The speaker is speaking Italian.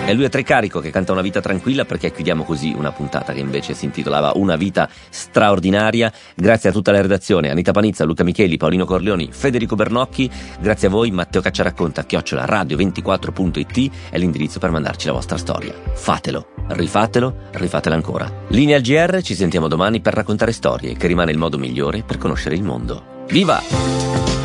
E lui è Tricarico che canta Una vita tranquilla, perché chiudiamo così una puntata che invece si intitolava Una vita straordinaria. Grazie a tutta la redazione, Anita Panizza, Luca Micheli, Paolino Corleoni, Federico Bernocchi. Grazie a voi, Matteo Cacciaracconta, @radio24.it è l'indirizzo per mandarci la vostra storia. Fatelo, rifatela ancora. Linea al GR, ci sentiamo domani per raccontare storie, che rimane il modo migliore per conoscere il mondo. Viva!